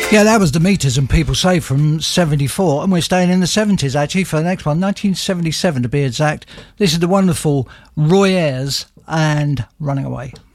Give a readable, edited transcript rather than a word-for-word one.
Yeah, that was the Meters and People Say from 74, and we're staying in the 70s actually for the next one, 1977 to be exact. This is the wonderful Roy Ayers and Running Away.